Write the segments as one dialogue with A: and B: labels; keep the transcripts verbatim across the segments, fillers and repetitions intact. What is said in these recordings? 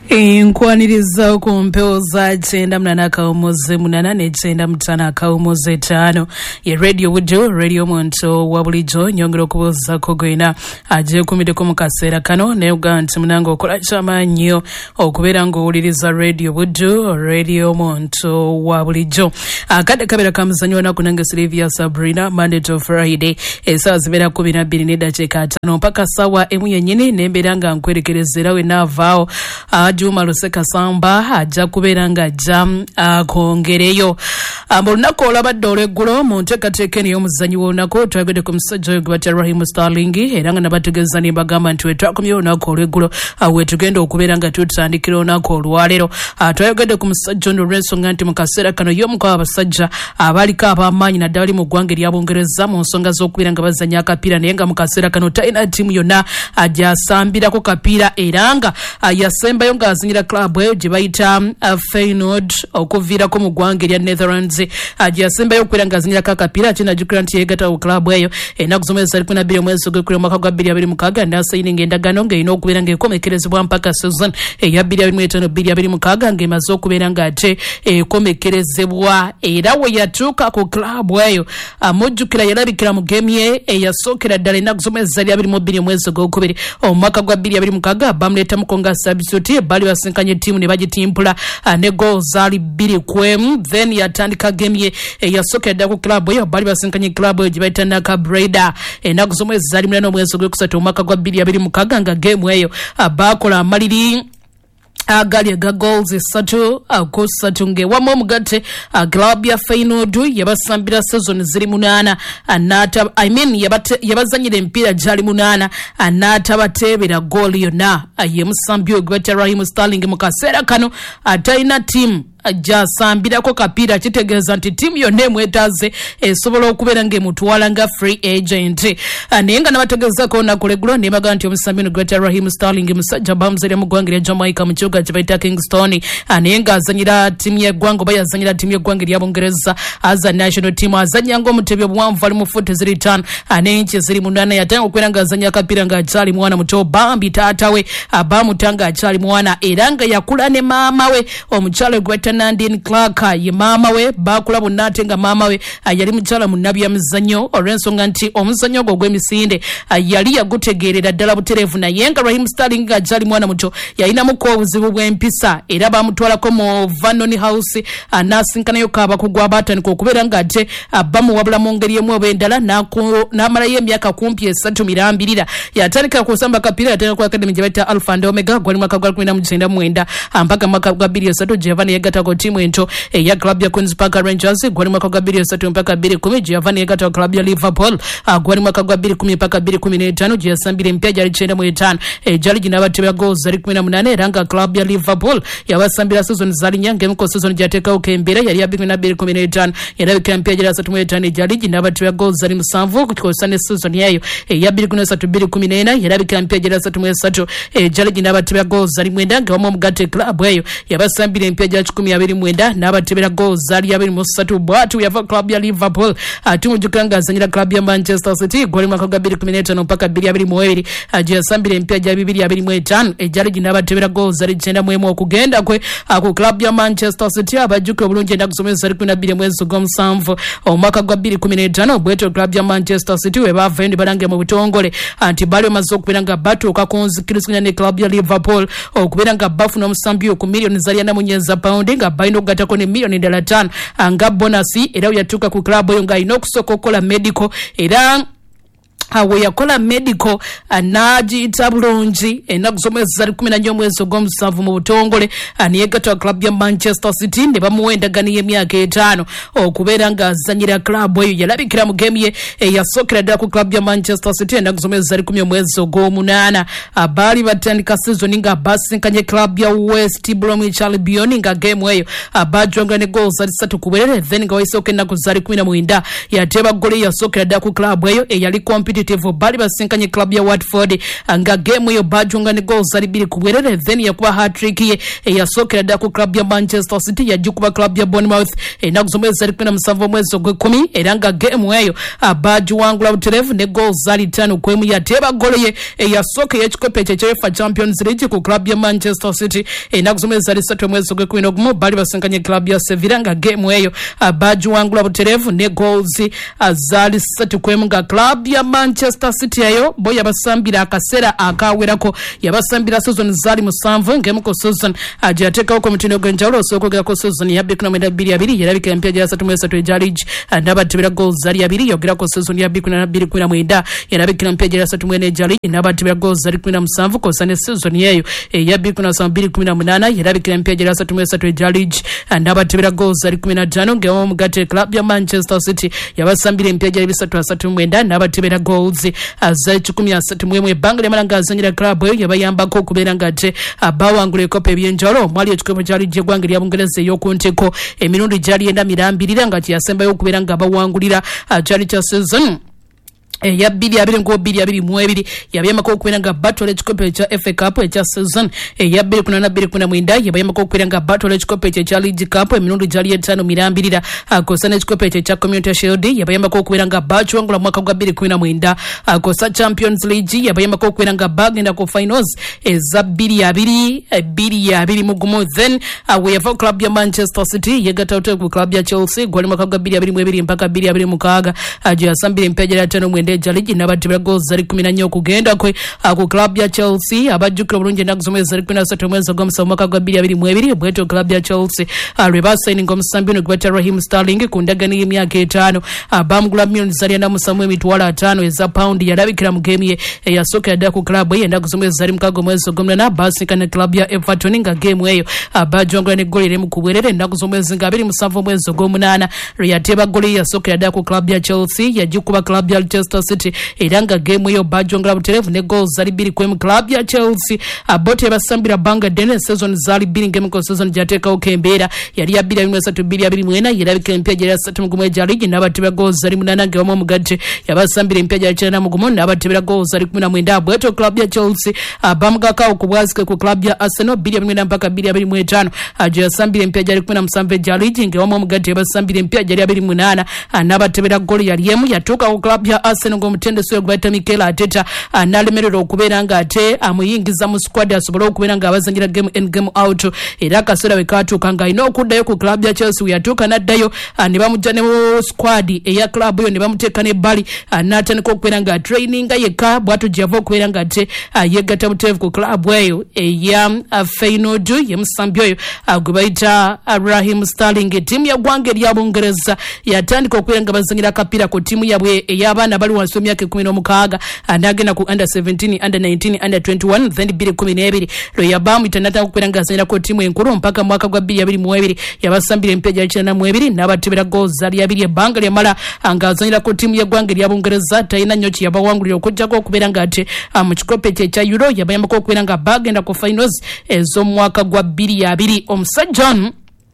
A: Nkwaniriza ku mpewo za kyenda munana kawumuzi munana ne kyenda mutana kawumuzi etaano ye radio Buddu radio muntu wa bulijjo nyongera okubuuzako gwena agyekumiddeko mu kaseera kano naye oga nti munange okola kyamaanyi okubeera ng'owuliriza radio Buddu radio muntu wa bulijjo. Akadde kabeera ka muzannyo wanaku nange Sylvia Sabrina Monday to Friday essaawa zibeera kumi na bbiri n'eddakiika ataano mpaka ssaawa emu yennyini ne mbeera nga nkwerekereza era we naavaawo Juma Luseka Samba ajja kubeera nga ajja akongereyo. Mu lunaku olwabadde olw'eggulo mu nteekateeka ey'omuzannyi w'olunaku twayogedde ku musajja oyo gwe batya Raheem Sterling era nga nabategeeza ne bagamba nti we twakomyewo olunaku olw'eggulo we tugenda okubeera nga tutandikira olunaku olwaleero. Twayogedde ku musajja ono olw'ensonga nti mu kaseera kano y'omu ku abasajja abaliko ab'amaanyi naddala bali mu ggwanga erya Bungereza mu nsonga z'okubeera nga bazannya akapiira naye nga mu kaseera kano talina ttiimu yonna agyasambirako kapiira era nga yasembayo nga azinyira club eyo gye bayita Feyenoord okuviirako mu ggwanga erya Netherlands gyasembayo okubeera nga azinyirako akapiira ate najjukira nti yeegatta ku club eyo ennaku z'omwezi za kumi na bbiri omwezi ogw'ekkumi omwaka gwa bbiri abiri mukaaga n'asayininga endagaano ng'erina okubeera ng'ekomekerezebwa mpaka season eya bbiri abiri mu etaano bbiri abiri mukaaga ng'emaze okubeera ng'ate ekomekerezebwa era we yatuuka ku club eyo amujjukira yalabikira mu geemu ye eyasookera ddala ennaku z'omwezi zali abiri mu bbiri omwezi ogwokubiri omwaka gwa bbiri abiri mukaaga bamuleetamuko nga substitute bali basinkanye ttiimu ne bagitimpula ne goal zaali bbiri ku emu then yatandika geemu ye eyasookera ddala ku club eyo bali basinkanye club eyo gye bayita Naka Breda ennaku z'omwezi zaali mulana omwezi ogwekusatu omwaka gwa bbiri abiri mukaaga nga geemu eyo baakola amaliri agali aga goals esatu ku ssatu ng'ewamu omugatte club ya Feyenoord yabasambira season ziri munaana anaata I mean yabazanyira empiira gyali munaana anaatabateebera goal yonna ye musambi oyo gwe batya Raheem Sterling mu kaseera kano atalina ttiimu ajasambirako kapiira kitegeeza nti ttiimu yonna emwetaaze esobola okubeera ng'emutwala nga free agent naye nga nabategeezako olunaku lw'eggulo ne bagamba nti omusambi ono gwe batya Raheem Sterling musajja bamuzaire mu ggwanga erya Jamaica mu kibuga kye bayita Kingston naye ng'azanyira ttiimu y'eggwanga oba yazanyira ttiimu y'eggwanga erya Bungereza aza national team azanya ng'omutebi obuwanvu ali mu fuuti ziri ttaano n'enki ziri munaana yatanga okubeera ng'azanya akapiira ng'akyali mwana muto bambi taata we baamuta ng'akyali mwana era nga yakula ne maama we omukyala gwe Nandine Clark ye maama we baakula bonna ate nga maama we yali mukyala munabi ya mizannyo olw'ensonga nti omuzannyo ogwo ogw'emisinde yali yagutegeerera ddala butereevu naye nga Raheem Sterling ng'akyali mwana muto yalinamuko obuzibu bw'empisa era baamutwalako mu Vernon House n'asinkanayo kaabakugu abaatandika okubeera ng'ate bamuwabula mu ngeri emu oba endala n'amalayo emyaka kumpi esatu mirambirira yatandika kusamba akapiira yatandika ku academy gye bayita Alpha and Omega gwali mwaka gwa kumi na mukyenda mu mwenda mpaka mwaka gwa bbiri esatu gye yava ne yeegatta ku ttiimu ento eya club ya Queen's Park Rangers gwali mwaka gwa bbiri esatu mpaka bbiri kumi gye yava ne yeegatta ku club ya Liverpool gwali mwaka gwa bbiri kumi mpaka bbiri kumi n'etaano gye yasambira empya gyali kyenda mu etaano egyali ginabatebya goals zali kumi na munaana era nga club ya Liverpool yabasambira season zali nnya ng'emu ku season gyateekawo embeera yali ya bbiri na bbiri kumi n'etaano erabika empya gyali asatu mu etaano egyali ginabatebya goals zali musanvu kukosa ne season eyo eya bbiri kumi n'esatu bbiri kumi n'ena erabika empya gyali asatu mu esatu egyali ginabatebya goals zali mwenda ng'awamu omugatte club eyo yabasambira empya gya kikumi abiri mwenda n'abatebera goals zali abiri mu ssatu bwatu yava club ya Liverpool ate mujjukira ng'azanyira club ya Manchester City gwali mwaka gwa bbiri kumi n'etaano mpaka bbiri abiri mu ebiri gye yasambira empya gya bibiri abiri mu etaano egyali ginabatebera goals zali kyenda mu emu okugenda kwe ku club ya Manchester City abajjukira obulungi ennaku z'omwezi zali kumi na bbiri mwezi gw'omusanvu omwaka gwa bbiri kumi n'etaano bwetyo club ya Manchester City we baavayo ne balangira mu butongole anti bali bamaze okubeera nga batuuka ku nzikiriziganya ne club ya Liverpool okubeera nga bafuna omusambi ku miliyoni zali ana mu nnya eza paundi nga balina okugattako ne miliyoni endala ttaano nga bonasi era we yatuuka ku club eyo ng'alina okusooka okukola medical era we yakola medical n'agiyita bulungi ennaku z'omwezi zali kumi na nnya omwezi ogw'omusanvu mu butongole neyegatta club ya Manchester City ne bamuwa endagaano y'emyaka etaano okubeera ng'azanyira club eyo yalabikira mu geemu ye eyasookera ddala ku club ya Manchester City ennaku z'omwezi zali kumi omwezi ogw'omunaana baali batandika season nga basinkanye club ya West Bromwich Albion nga geemu eyo bajwanga ne goals zali ssatu ku bwerere then nga waisooka ennaku zali kumi na mwenda yateeba gole yasookera ddala ku club eyo eyali competitive Executive bali basinkanye club ya Watford nga game yo bajunga ne goals ali biri kubwerere then yakuba hat-trick ye yasokera da ku club ya Manchester City yajukuba club ya Bournemouth enakuzomeza ali kuna musanvu mwezi ogw'ekkumi era nga game eyo baju wangula buterevu ne goals ali tano kwemu yateba golo ye yasoka yekikope kye UEFA Champions League ku club ya Manchester City enakuzomeza ali satu mwezi ogw'ekkumi n'ogumu bali basinkanye club ya Sevilla nga game eyo baju wangula buterevu ne goals azali satu kwemu nga club ya Manchester City ayo bo yabasambira akasera akawerako yabasambira season zali musanvu ngemu ko season ajateka uko mutino gwenjalo sokogera ko season ya bikuna mwenda biri abiri yarabika mpya ya satu mwezi ya league nabatibira goals zali abiri yogera ko season ya bikuna biri kuna mwenda yarabika mpya ya satu mwezi ya league nabatibira goals zali kuna musanvu ko sane season yeyo ya bikuna sambiri kumi na munana yarabika mpya ya satu mwezi ya league nabatibira goals zali kumi na tano ngemu mugate club ya Manchester City yabasambira mpya ya bisatu asatu mwenda nabatibira goals azali kumi na satu mwemwe banga yamalanga azanyira club yo yabayambako kubera ngate abawangule kope byenjalo mwali ekikopo kyali je gwangiri abungereza yokunteko emirundi jali enda mirambirira ngati yasemba yo kubera nga bawangulira jali cha season ya bili abiri ngo bili abiri mwebiri yabyamako kubera nga battle ekikope kya F A Cup ekya season ya bili kuna na bili kuna mwenda yabyamako kubera nga battle ekikope kya League Cup emirundi jali etano mirambirira akosana ekikope kya Community Shield yabyamako kubera nga bachwangula mwaka gwa bili kuna mwenda akosa Champions League yabyamako kubera nga bagenda ku finals eza bili abiri bili abiri mugumo then we have club ya Manchester City yegata uto ku club ya Chelsea gwali mwaka gwa bili abiri mwebiri mpaka bili abiri mukaga aje asambire mpejera tano mwenda jaliji nabatibira goals zari kumi na nnya okugenda kwe ku club ya Chelsea abajukira bulungi nakuzomeza zari kumi na ssatu mwezi gw'omusanvu mwaka gwa bbiri abiri mu ebiri bweto club ya Chelsea rebasigning omusambi ono gweta Raheem Sterling ku ndagaano y'emyaka etaano bamugula millions zari ana musanvu emitwalo ataano eza pound yalabikira mu game ye eyasooka yadda ku club ye endakuzomeza zari mukaaga omwezi gw'omunana basika ne club ya Everton nga game eyo bajongera ne goal eremu ku bwerere endakuzomeza nga abiri musanvu omwezi gw'omunana yateba goal yasooka yadda ku club ya Chelsea yajikuba club ya Leicester City eranga game yo bajongera buterevu ne goals zali biri kwemu club ya Chelsea abote basambira banga dene season zali biri game ko season jateka okembera yali ya biri abiri satu biri abiri mwena yirabika empya jera satu mugumo ya ligi nabatibira goals zali munana nge omo mugaje yabasambira empya jera chena mugumo nabatibira goals zali kumi na mwenda abote club ya Chelsea bamugaka okubwazike ku club ya Arsenal biri abiri mwenda mpaka biri abiri mwetano aje sambira empya jera kumi na musanvu ya ligi nge omo mugaje basambira empya jera abiri munana nabatibira goal yali yemu yatuka ku club ya Arsenal ngo mutende so gwata Mikel Arteta analemerero okubera nga ate amuyingiza mu squad asobola okubera nga abazanjira game in game out era kasera wekatuka nga ino okuddayo ku club ya Chelsea yatuka naddayo ne bamujja ne squad eya club yo ne bamuteeka ne bali natandika okubera nga training yekka bwatu java okubera nga ate yegatta buteevu ku club eyo eya Feyenoord yemusambi oyo gwe bayita Raheem Sterling timu ya gwange lya Bungereza yatandika okubera nga bazanjira kapira ku timu yabwe ey'abaana bali wansi w'emyaka kumi n'omukaaga anagenda ku under seventeen under nineteen under twenty-one then biri kumi n'ebiri lo yabamu itanata okubera nga azanyira ku timu enkulu mpaka mwaka gwa bbiri abiri mu ebiri yabasambira empeja kirana mu ebiri n'abatibira goals zali abiri ebbanga lyamala nga azanyira ku timu y'eggwanga erya Bungereza talina nnyo kiyabawangulira okujjako okubera nga ate mu kikope kye ekya Euro yabayambako okubera nga bagenda ku finals ez'omwaka gwa bbiri abiri omusajja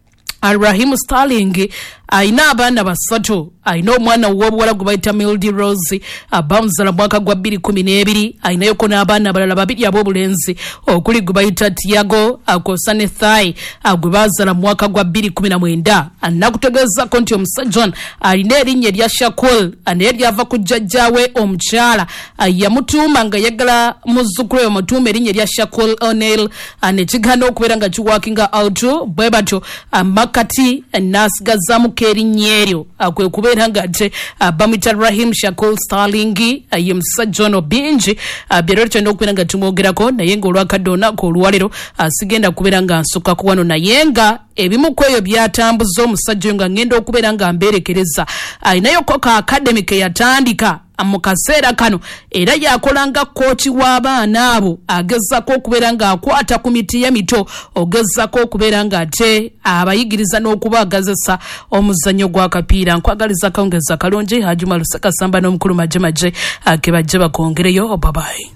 A: Raheem Sterling aina abaana basatu aina omwana w'obuwala gwe bayita Mildy Rose abamuzala mwaka gwa bbiri kumi n'ebiri ainayoko n'abaana abalala babiri ab'obulenzi okuli gwe bayita Tiago akosane Thai gwe baazala mwaka gwa bbiri kumi na mwenda anakutegeezako nti omusajja alina erinnya erya Shaquille naye lyava ku jjajjaawe omukyala yamutuuma nga yaggala muzzukulu we mutuuma erinnya erya Shaquille O'Neal nekigenda okubeera nga kiwakinga out bwe batyo amakati nasigazaamu kerinnya eryo kwe kubeera nga ate bamwita Raheem Shaquille Sterling ye musajja ono bingi byero tulina okubeera nga tumwogerako naye ng'olwakadde olunaku olwalero sigenda kubeera nga nsukkaku wano naye nga ebimu ku ebyo byatambuza omusajja nga ngenda okubeera nga mbeerekereza ayinayoko ka academy ke yatandika mu kaseera kano era yakolanga kooki w'abaana abo agezako okubeera nga akwata ku miti y'emito ogezako okubeera nga ate abayigiriza n'okubaagazisa omuzannyo gw'akapiira nkwagaliza kawungeza kalungi Hajuma Lusakasamba n'omukulu majje majje ke bajje bakongereyo babayi.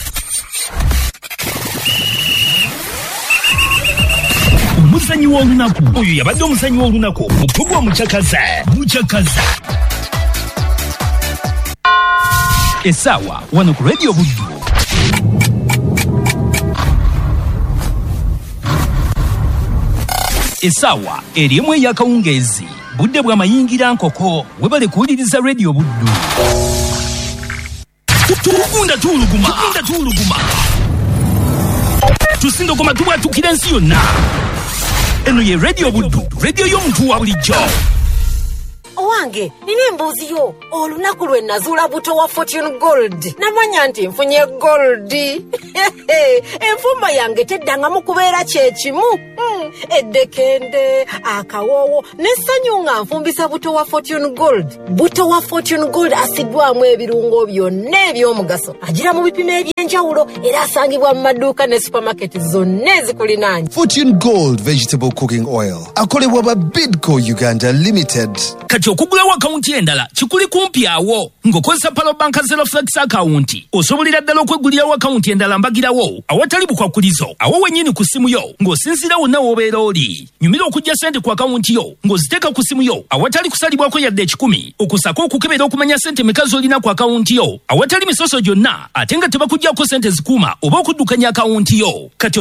B: Omusanyi w'olunaku oyo yabadde omusanyi w'olunaku mukugwa mukyakaza mukyakaza Essaawa wano ku Radio Buddu. Essaawa erimu ey'akawungeezi budde bwa mayingira nkoko webale kuwuliriza Radio Buddu. Tugunda tuluguma tugunda tuluguma tusindogoma tubwatukira ensi yonna. Eno ye Radio Buddu, radio y'omuntu wa bulijjo.
C: Owange, nini mbuzi yo? Olunaku lwe nazuula buto wa Fortune Gold. Namanya nti nfunye gold. Enfumba yange teddangamu kubeera kyekimu. Hmm. Eddekende, akawoowo, n'essanyu nga nfumbisa buto wa Fortune Gold. Buto wa Fortune Gold asiddwamu ebirungo byonna eby'omugaso. Agira mu bipimo eby'enjawulo era asangibwa mu maduuka ne supermarket zonna ezikulinaanye.
D: Fortune Gold Vegetable Cooking Oil. Akolebwa ba Bidco Uganda Limited.
B: Kati okugulawo akawunti endala kikuli kumpi awo ng'okozesa Palo Bank Zero Flex akawunti osobolera ddala okwegulirawo akawunti endala mbagirawo awatali bukwakulizo awo wennyini ku ssimu yo ng'osinziira wonna w'obeera oli. Nyumira okujja ssente ku akawunti yo ng'oziteeka ku ssimu yo awatali kusalibwako yadde ekikumi okusako okukebera okumanya ssente meka z'olina ku akawunti yo awatali misoso gyonna ate nga tebakuggyako ssente zikuuma oba okuddukanya akawunti yo. Kati